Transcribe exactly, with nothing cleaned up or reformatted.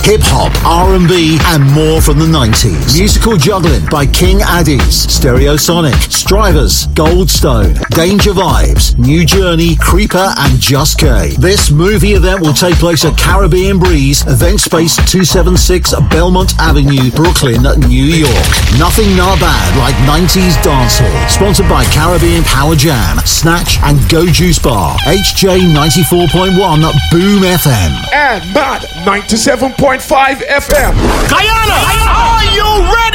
hip-hop, R and B, and more from the nineties. Musical juggling by King Addies, Stereosonic, Strivers, Goldstone, Danger Vibes, New Journey, Creeper, and Just K. This movie event will take place at Caribbean Breeze, Event Space two seventy-six, Belmont Avenue, Brooklyn, New York. Nothing not bad like nineties dancehall. Sponsored by Caribbean Power Jam, Snatch, and Go Juice Bar. H J ninety-four point one Boom F M. And Mad ninety-seven point five F M. Guyana, are you ready?